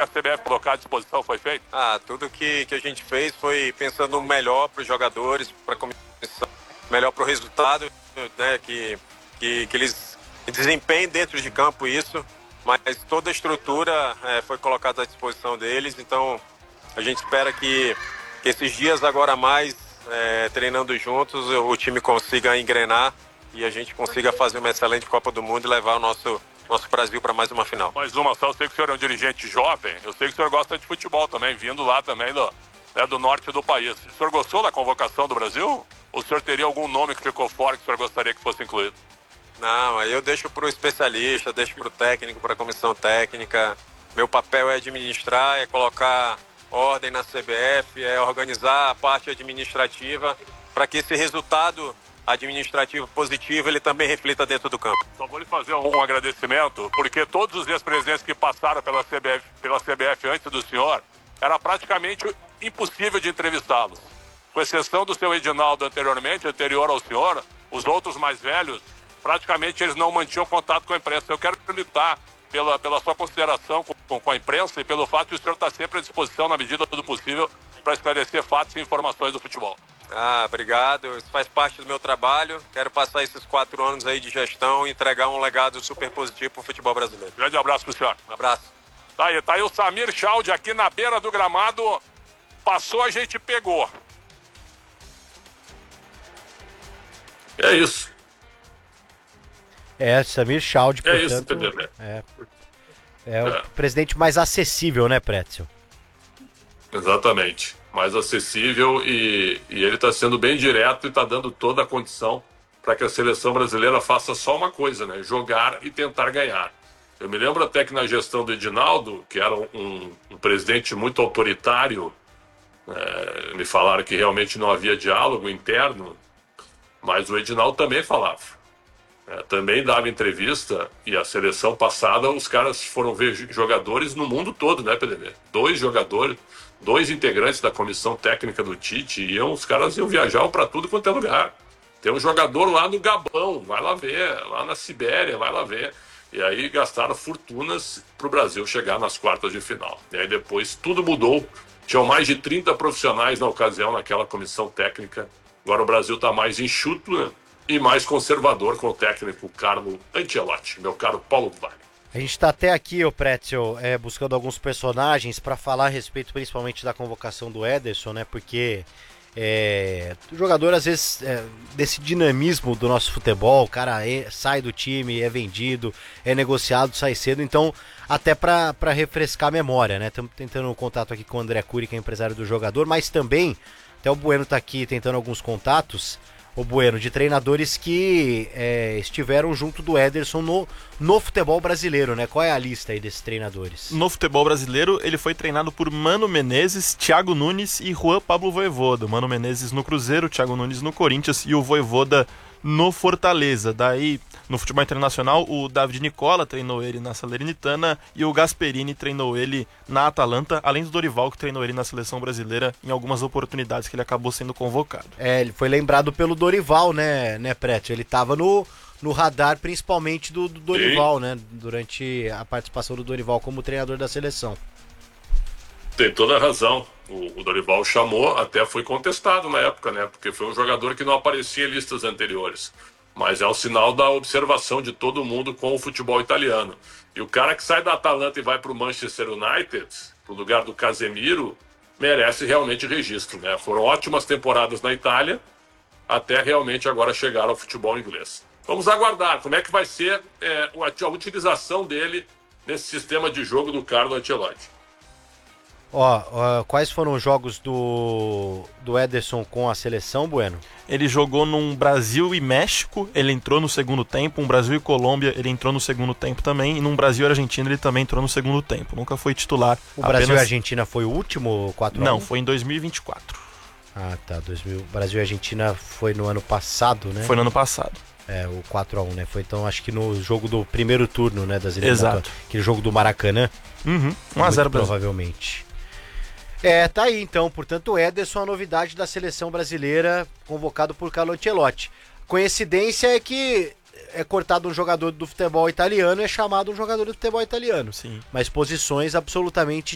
a CBF colocar à disposição foi feito? Tudo que a gente fez foi pensando no melhor para os jogadores, para a comissão, melhor para o resultado, né, que eles desempenhem dentro de campo isso, mas toda a estrutura foi colocada à disposição deles, então a gente espera que esses dias agora a mais, treinando juntos, o time consiga engrenar e a gente consiga fazer uma excelente Copa do Mundo e levar o nosso Brasil para mais uma final. Mais uma só, eu sei que o senhor é um dirigente jovem, eu sei que o senhor gosta de futebol também, vindo lá também do norte do país. O senhor gostou da convocação do Brasil? Ou o senhor teria algum nome que ficou fora que o senhor gostaria que fosse incluído? Não, aí eu deixo para o especialista, deixo para o técnico, para a comissão técnica. Meu papel é administrar, é colocar ordem na CBF, é organizar a parte administrativa para que esse resultado administrativo positivo ele também reflita dentro do campo. Só vou lhe fazer um agradecimento, porque todos os ex-presidentes que passaram pela CBF antes do senhor, era praticamente impossível de entrevistá-los. Com exceção do seu Edinaldo anterior ao senhor, os outros mais velhos, praticamente eles não mantinham contato com a imprensa. Eu quero lutar pela sua consideração com a imprensa e pelo fato de o senhor estar sempre à disposição, na medida do possível, para esclarecer fatos e informações do futebol. Obrigado. Isso faz parte do meu trabalho. Quero passar esses 4 anos aí de gestão e entregar um legado super positivo para o futebol brasileiro. Grande abraço para o senhor. Um abraço. Tá aí o Samir Chaldi aqui na beira do gramado. Passou, a gente pegou. É isso. Samir Chaldi, portanto, isso, Pedro. O presidente mais acessível, né, Pretzel? Exatamente. Mais acessível e ele está sendo bem direto e está dando toda a condição para que a seleção brasileira faça só uma coisa, né? Jogar e tentar ganhar. Eu me lembro até que na gestão do Edinaldo, que era um presidente muito autoritário, me falaram que realmente não havia diálogo interno, mas o Edinaldo também falava. Também dava entrevista e a seleção passada os caras foram ver jogadores no mundo todo, né, PDB? 2 jogadores, 2 integrantes da comissão técnica do Tite, os caras iam viajar para tudo quanto é lugar. Tem um jogador lá no Gabão, vai lá ver, lá na Sibéria, vai lá ver. E aí gastaram fortunas para o Brasil chegar nas quartas de final. E aí depois tudo mudou, tinham mais de 30 profissionais na ocasião naquela comissão técnica. Agora o Brasil está mais enxuto, né? E mais conservador com o técnico Carlo Ancelotti, meu caro Paulo Wagner. A gente está até aqui, Pretzel, buscando alguns personagens para falar a respeito principalmente da convocação do Ederson, né? Porque o jogador, às vezes, desse dinamismo do nosso futebol, o cara sai do time, é vendido, é negociado, sai cedo, então até para refrescar a memória, né? Estamos tentando um contato aqui com o André Cury, que é empresário do jogador, mas também, até o Bueno está aqui tentando alguns contatos, o Bueno, de treinadores que estiveram junto do Ederson no futebol brasileiro, né? Qual é a lista aí desses treinadores? No futebol brasileiro, ele foi treinado por Mano Menezes, Thiago Nunes e Juan Pablo Vojvoda. Mano Menezes no Cruzeiro, Thiago Nunes no Corinthians e o Vojvoda no Fortaleza. Daí, no futebol internacional, o David Nicola treinou ele na Salernitana e o Gasperini treinou ele na Atalanta, além do Dorival, que treinou ele na seleção brasileira em algumas oportunidades que ele acabou sendo convocado. Ele foi lembrado pelo Dorival, né, Pretzel? Ele estava no radar principalmente do Dorival, né? Durante a participação do Dorival como treinador da seleção. Tem toda a razão. O Dorival chamou, até foi contestado na época, né? Porque foi um jogador que não aparecia em listas anteriores. Mas é um sinal da observação de todo mundo com o futebol italiano. E o cara que sai da Atalanta e vai para o Manchester United, para o lugar do Casemiro, merece realmente registro, né? Foram ótimas temporadas na Itália, até realmente agora chegar ao futebol inglês. Vamos aguardar como é que vai ser a utilização dele nesse sistema de jogo do Carlo Ancelotti. Quais foram os jogos do Ederson com a seleção, Bueno? Ele jogou num Brasil e México, ele entrou no segundo tempo. Um Brasil e Colômbia, ele entrou no segundo tempo também. E num Brasil e Argentina, ele também entrou no segundo tempo. Nunca foi titular. O Brasil e Argentina foi o último 4-1? Não, foi em 2024. Tá. Brasil e Argentina foi no ano passado, né? Foi no ano passado. O 4-1, né? Foi então, acho que no jogo do primeiro turno, né? Das eliminatórias. Exato. Aquele jogo do Maracanã. 1-0 provavelmente. Tá aí então, portanto o Ederson é a novidade da seleção brasileira, convocado por Carlo Ancelotti. Coincidência é que é cortado um jogador do futebol italiano e é chamado um jogador do futebol italiano. Sim. Mas posições absolutamente